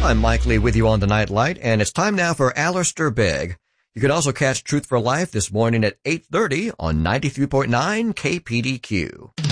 I'm Mike Lee with you on the Nightlight, and it's time now for Alistair Begg. You can also catch Truth for Life this morning at 8:30 on 93.9 KPDQ.